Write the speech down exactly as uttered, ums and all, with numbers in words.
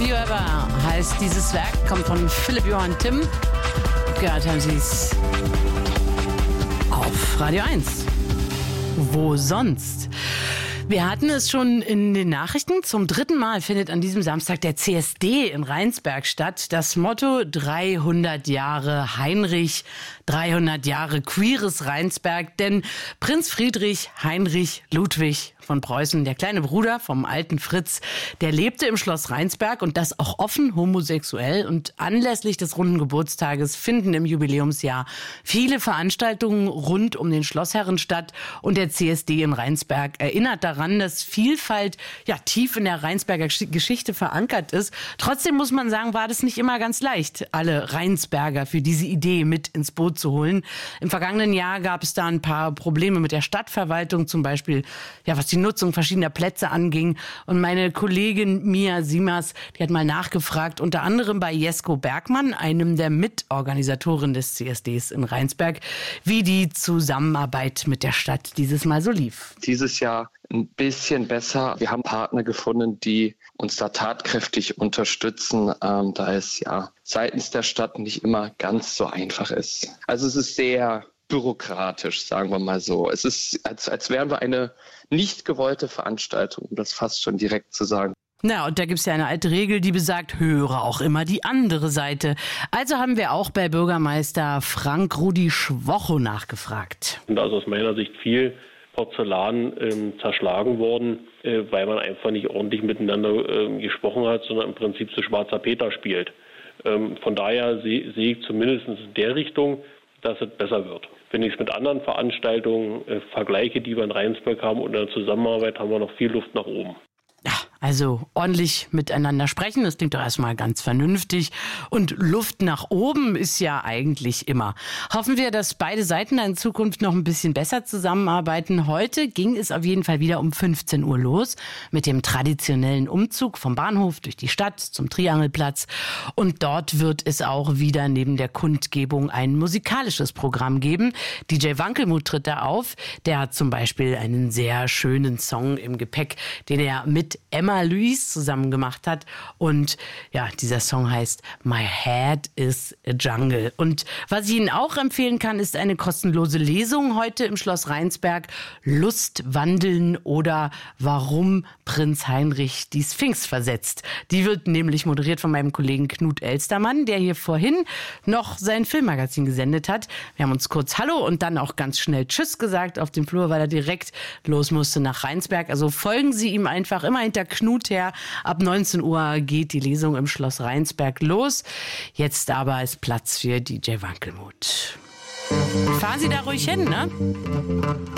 You Ever heißt dieses Werk, kommt von Philipp Johann Timm. Gehört haben Sie es auf Radio eins. Wo sonst? Wir hatten es schon in den Nachrichten. Zum dritten Mal findet an diesem Samstag der C S D in Rheinsberg statt. Das Motto dreihundert Jahre Heinrich, dreihundert Jahre queeres Rheinsberg. Denn Prinz Friedrich Heinrich Ludwig von Preußen, der kleine Bruder vom alten Fritz, der lebte im Schloss Rheinsberg und das auch offen homosexuell. Und anlässlich des runden Geburtstages finden im Jubiläumsjahr viele Veranstaltungen rund um den Schlossherren statt. Und der C S D in Rheinsberg erinnert daran, dass Vielfalt ja tief in der Rheinsberger Geschichte verankert ist. Trotzdem muss man sagen, war das nicht immer ganz leicht, alle Rheinsberger für diese Idee mit ins Boot zu holen. Im vergangenen Jahr gab es da ein paar Probleme mit der Stadtverwaltung, zum Beispiel ja, was die Nutzung verschiedener Plätze anging. Und meine Kollegin Mia Siemers, die hat mal nachgefragt, unter anderem bei Jesko Bergmann, einem der Mitorganisatoren des C S Ds in Rheinsberg, wie die Zusammenarbeit mit der Stadt dieses Mal so lief. Dieses Jahr ein bisschen besser. Wir haben Partner gefunden, die uns da tatkräftig unterstützen, ähm, da es ja seitens der Stadt nicht immer ganz so einfach ist. Also es ist sehr bürokratisch, sagen wir mal so. Es ist, als, als wären wir eine nicht gewollte Veranstaltung, um das fast schon direkt zu sagen. Na, und da gibt's ja eine alte Regel, die besagt, höre auch immer die andere Seite. Also haben wir auch bei Bürgermeister Frank Rudi Schwocho nachgefragt. Und da ist aus meiner Sicht viel Porzellan ähm, zerschlagen worden, äh, weil man einfach nicht ordentlich miteinander äh, gesprochen hat, sondern im Prinzip so schwarzer Peter spielt. Ähm, von daher sehe seh ich zumindest in der Richtung, dass es besser wird. Wenn ich es mit anderen Veranstaltungen äh, vergleiche, die wir in Rheinsberg haben und in der Zusammenarbeit, haben wir noch viel Luft nach oben. Ja, also ordentlich miteinander sprechen, das klingt doch erstmal ganz vernünftig. Und Luft nach oben ist ja eigentlich immer. Hoffen wir, dass beide Seiten in Zukunft noch ein bisschen besser zusammenarbeiten. Heute ging es auf jeden Fall wieder um fünfzehn Uhr los mit dem traditionellen Umzug vom Bahnhof durch die Stadt zum Triangelplatz. Und dort wird es auch wieder neben der Kundgebung ein musikalisches Programm geben. D J Wankelmuth tritt da auf. Der hat zum Beispiel einen sehr schönen Song im Gepäck, den er mit Emma Louise zusammen gemacht hat. Und ja, dieser Song heißt My Head is a Jungle. Und was ich Ihnen auch empfehlen kann, ist eine kostenlose Lesung heute im Schloss Rheinsberg. Lust wandeln oder warum Prinz Heinrich die Sphinx versetzt. Die wird nämlich moderiert von meinem Kollegen Knut Elstermann, der hier vorhin noch sein Filmmagazin gesendet hat. Wir haben uns kurz Hallo und dann auch ganz schnell Tschüss gesagt auf dem Flur, weil er direkt los musste nach Rheinsberg. Also folgen Sie ihm einfach immer hinter Knut her. Ab neunzehn Uhr geht die Lesung im Schloss Rheinsberg los. Jetzt aber ist Platz für D J Wankelmuth. Fahren Sie da ruhig hin, ne?